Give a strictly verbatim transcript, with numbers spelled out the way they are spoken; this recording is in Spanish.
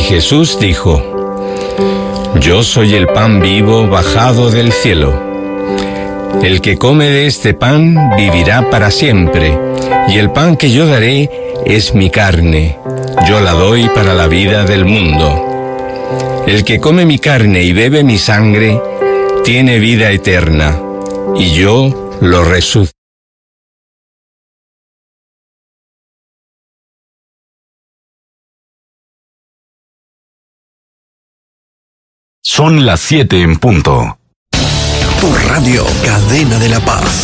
Jesús dijo: Yo soy el pan vivo bajado del cielo. El que come de este pan vivirá para siempre, y el pan que yo daré es mi carne. Yo la doy para la vida del mundo. El que come mi carne y bebe mi sangre tiene vida eterna, y yo lo resucito. Son las siete en punto. Tu radio, Cadena de la Paz.